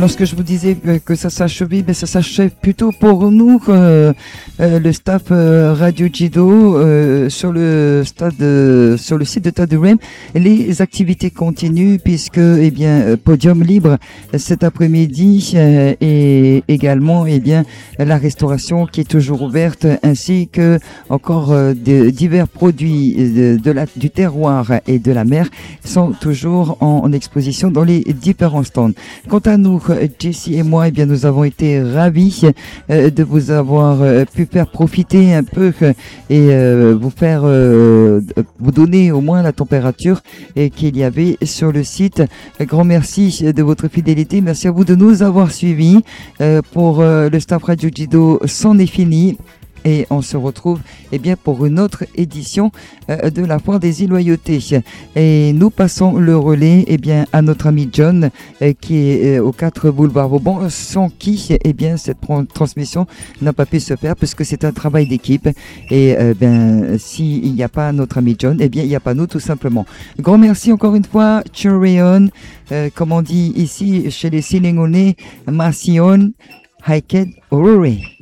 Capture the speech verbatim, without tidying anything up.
lorsque je vous disais que ça s'achevait, ben ça s'achève plutôt pour nous, euh, euh, le staff euh, Radio Jido euh, sur le stade, euh, sur le site de Tadurem. Les activités continuent puisque, eh bien, podium libre cet après-midi euh, et également, eh bien, la restauration qui est toujours ouverte, ainsi que encore euh, de divers produits de, de la, du terroir et de la mer sont toujours en, en exposition dans les différents stands. Quant à nous, Jessie et moi, eh bien, nous avons été ravis euh, de vous avoir euh, pu faire profiter un peu euh, et euh, vous faire euh, vous donner au moins la température et qu'il y avait sur le site. Un grand merci de votre fidélité. Merci à vous de nous avoir suivis. Euh, pour euh, le staff Radio Jido, c'en est fini. Et on se retrouve eh bien, pour une autre édition euh, de la Foire des Illoyautés. Et nous passons le relais eh bien, à notre ami John euh, qui est euh, au quatre boulevard Vauban, sans qui eh bien, cette transmission n'a pas pu se faire puisque c'est un travail d'équipe. Et euh, ben, s'il n'y a pas notre ami John, eh bien, il n'y a pas nous tout simplement. Grand merci encore une fois. Churion, euh, comme on dit ici chez les Sénégalais, Marcion, Haiked, Aurore.